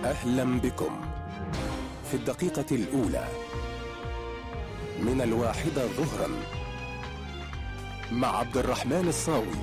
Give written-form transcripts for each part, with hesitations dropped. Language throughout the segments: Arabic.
أهلا بكم في الدقيقة الأولى من 1 ظهرا مع عبد الرحمن الصاوي.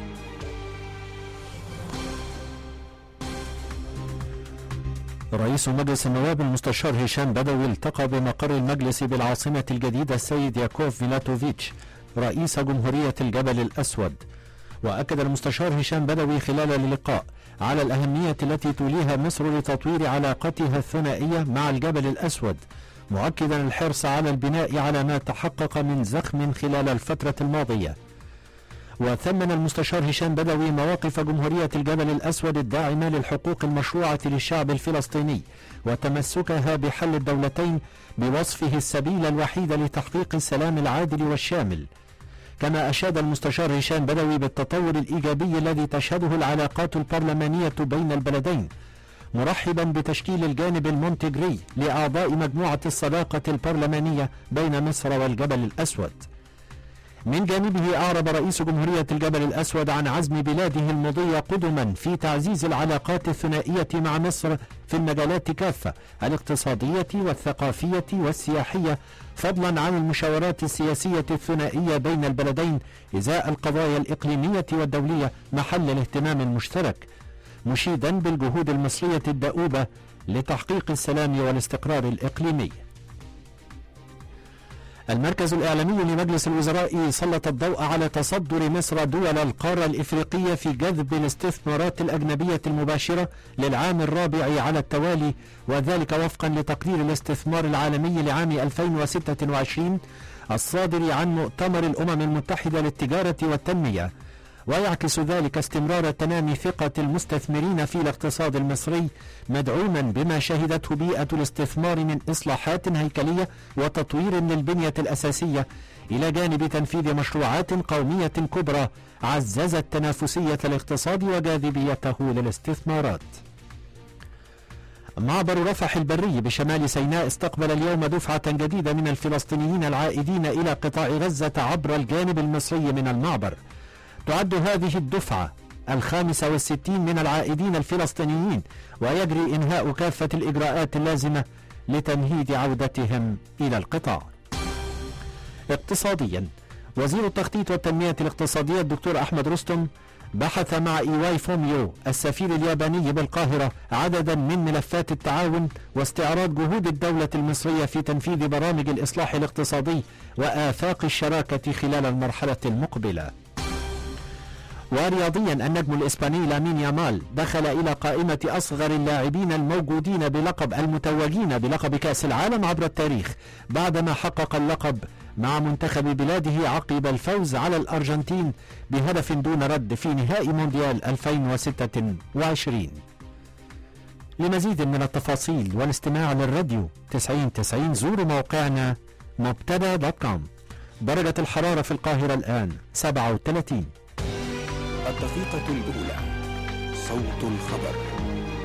رئيس مجلس النواب المستشار هشام بدوي التقى بمقر المجلس بالعاصمة الجديدة السيد ياكوف ميلاتوفيتش رئيس جمهورية الجبل الأسود. وأكد المستشار هشام بدوي خلال اللقاء على الأهمية التي توليها مصر لتطوير علاقتها الثنائية مع الجبل الأسود، مؤكدا الحرص على البناء على ما تحقق من زخم خلال الفترة الماضية. وثمن المستشار هشام بدوي مواقف جمهورية الجبل الأسود الداعمة للحقوق المشروعة للشعب الفلسطيني وتمسكها بحل الدولتين بوصفه السبيل الوحيد لتحقيق السلام العادل والشامل. كما أشاد المستشار هشام بدوي بالتطور الإيجابي الذي تشهده العلاقات البرلمانية بين البلدين، مرحبا بتشكيل الجانب المونتجري لأعضاء مجموعة الصداقة البرلمانية بين مصر والجبل الأسود. من جانبه أعرب رئيس جمهورية الجبل الأسود عن عزم بلاده المضي قدما في تعزيز العلاقات الثنائية مع مصر في المجالات كافة، الاقتصادية والثقافية والسياحية، فضلا عن المشاورات السياسية الثنائية بين البلدين إزاء القضايا الإقليمية والدولية محل الاهتمام المشترك، مشيدا بالجهود المصرية الدؤوبة لتحقيق السلام والاستقرار الإقليمي. المركز الإعلامي لمجلس الوزراء سلط الضوء على تصدر مصر دول القارة الإفريقية في جذب الاستثمارات الأجنبية المباشرة للعام الرابع على التوالي، وذلك وفقا لتقرير الاستثمار العالمي لعام 2026 الصادر عن مؤتمر الأمم المتحدة للتجارة والتنمية. ويعكس ذلك استمرار تنامي ثقة المستثمرين في الاقتصاد المصري، مدعوما بما شهدته بيئة الاستثمار من إصلاحات هيكلية وتطوير للبنية الأساسية، إلى جانب تنفيذ مشروعات قومية كبرى عززت تنافسية الاقتصاد وجاذبيته للاستثمارات. معبر رفح البري بشمال سيناء استقبل اليوم دفعة جديدة من الفلسطينيين العائدين إلى قطاع غزة عبر الجانب المصري من المعبر. تعد هذه الدفعة 65 من العائدين الفلسطينيين، ويجري إنهاء كافة الإجراءات اللازمة لتمهيد عودتهم إلى القطاع. اقتصاديا، وزير التخطيط والتنمية الاقتصادية الدكتور أحمد رستم بحث مع إيواي فوميو السفير الياباني بالقاهرة عددا من ملفات التعاون واستعراض جهود الدولة المصرية في تنفيذ برامج الإصلاح الاقتصادي وآفاق الشراكة خلال المرحلة المقبلة. ورياضيا، النجم الإسباني لامين يامال دخل إلى قائمة أصغر اللاعبين الموجودين بلقب المتوجين بلقب كأس العالم عبر التاريخ، بعدما حقق اللقب مع منتخب بلاده عقب الفوز على الأرجنتين بهدف دون رد في نهائي مونديال 2026. لمزيد من التفاصيل والاستماع للراديو 90 زوروا موقعنا مبتدا.com. درجة الحرارة في القاهرة الآن 37. الدقيقة الأولى، صوت الخبر.